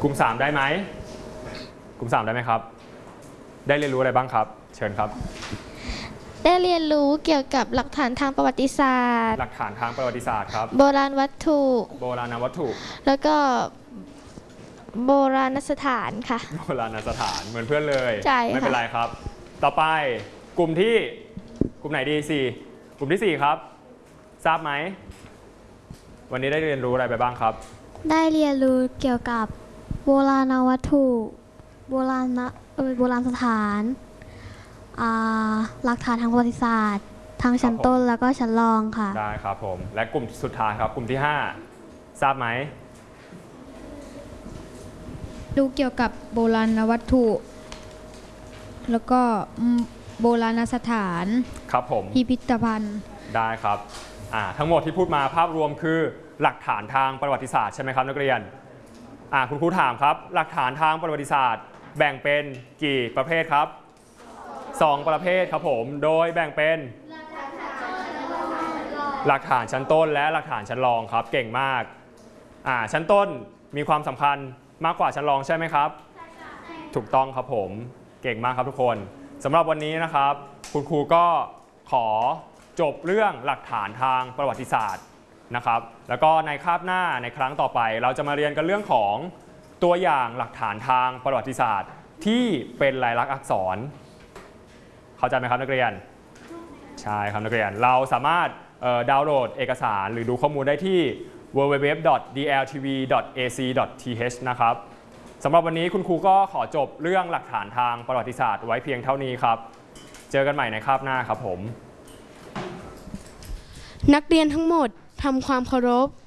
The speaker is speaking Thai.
กลุ่ม3ได้ไหมกลุ่ม3ได้ไหมครับได้เรียนรู้อะไรบ้างครับเชิญครับได้เรียนรู้เกี่ยวกับหลักฐานทางประวัติศาสตร์หลักฐานทางประวัติศาสตร์ครับโบราณวัตถุโบราณวัตถุแล้วก็โบราณสถานค่ะโบราณสถานเหมือนเพื่อนเลยใช่ค่ะไม่เป็นไรครับต่อไปกลุ่มไหนดี4กลุ่มที่4ครับทราบไหมวันนี้ได้เรียนรู้อะไรไปบ้างครับได้เรียนรู้เกี่ยวกับโบราณวัตถุโบราณสถานหลักฐานทางประวัติศาสตร์ทางชั้นต้นแล้วก็ชั้นรองค่ะได้ครับผมและกลุ่มสุดท้ายครับกลุ่มที่5ทราบไหมรู้เกี่ยวกับโบราณวัตถุแล้วก็โบราณสถานครับผมพิพิธภัณฑ์ได้ครับทั้งหมดที่พูดมาภาพรวมคือหลักฐานทางประวัติศาสตร์ใช่ไหมครับนักเรียนคุณครูถามครับหลักฐานทางประวัติศาสตร์แบ่งเป็นกี่ประเภทครับ2ประเภทครับผมโดยแบ่งเป็นหลักฐานชั้นต้นและหลักฐานชั้นรองครับเก่งมากชั้นต้นมีความสำคัญมากกว่าชั้นรองใช่ไหมครับถูกต้องครับผมเก่งมากครับทุกคนสำหรับวันนี้นะครับคุณครูก็ขอจบเรื่องหลักฐานทางประวัติศาสตร์นะครับแล้วก็ในคาบหน้าในครั้งต่อไปเราจะมาเรียนกันเรื่องของตัวอย่างหลักฐานทางประวัติศาสตร์ที่เป็นลายลักษณ์อักษรเข้าใจไหมครับนักเรียนใช่ครับนักเรียนเราสามารถดาวน์โหลดเอกสารหรือดูข้อมูลได้ที่ www.dltv.ac.th นะครับสำหรับวันนี้คุณครูก็ขอจบเรื่องหลักฐานทางประวัติศาสตร์ไว้เพียงเท่านี้ครับเจอกันใหม่ในคาบหน้าครับผมนักเรียนทั้งหมดทำความเคารพ